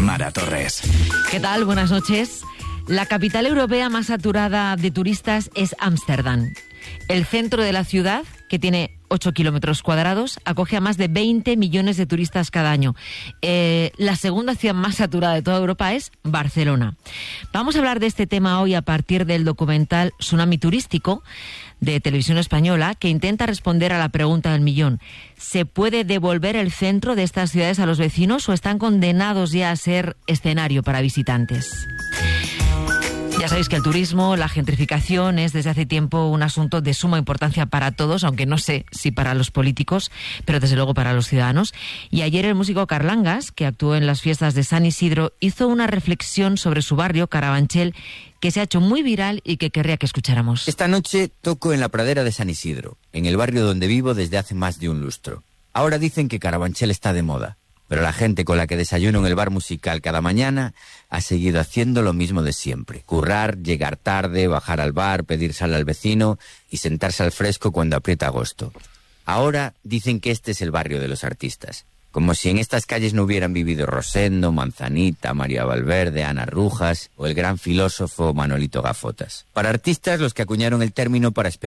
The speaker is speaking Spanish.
Mara Torres. ¿Qué tal? Buenas noches. La capital europea más saturada de turistas es Ámsterdam. El centro de la ciudad, que tiene 8 kilómetros cuadrados, acoge a más de 20 millones de turistas cada año. La segunda ciudad más saturada de toda Europa es Barcelona. Vamos a hablar de este tema hoy a partir del documental Tsunami Turístico de Televisión Española, que intenta responder a la pregunta del millón. ¿Se puede devolver el centro de estas ciudades a los vecinos o están condenados ya a ser escenario para visitantes? Ya sabéis que el turismo, la gentrificación es desde hace tiempo un asunto de suma importancia para todos, aunque no sé si para los políticos, pero desde luego para los ciudadanos. Y ayer el músico Carlangas, que actuó en las fiestas de San Isidro, hizo una reflexión sobre su barrio, Carabanchel, que se ha hecho muy viral y que querría que escucháramos. Esta noche toco en la pradera de San Isidro, en el barrio donde vivo desde hace más de un lustro. Ahora dicen que Carabanchel está de moda, pero la gente con la que desayuno en el bar musical cada mañana ha seguido haciendo lo mismo de siempre. Currar, llegar tarde, bajar al bar, pedir sal al vecino y sentarse al fresco cuando aprieta agosto. Ahora dicen que este es el barrio de los artistas. Como si en estas calles no hubieran vivido Rosendo, Manzanita, María Valverde, Ana Rujas o el gran filósofo Manolito Gafotas. Para artistas, los que acuñaron el término para